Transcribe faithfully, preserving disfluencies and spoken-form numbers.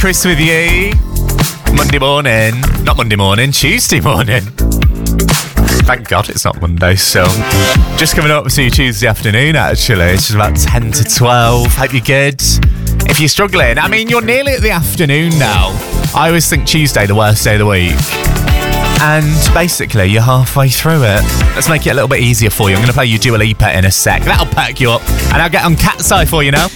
Chris with you. Monday morning. Not Monday morning, Tuesday morning. Thank God it's not Monday, so. Just coming up to Tuesday afternoon, actually. It's just about ten to twelve. Hope you're good. If you're struggling, I mean, you're nearly at the afternoon now. I always think Tuesday, the worst day of the week. And basically, you're halfway through it. Let's make it a little bit easier for you. I'm going to play you Dua Lipa in a sec. That'll perk you up. And I'll get on Cat's Eye for you now.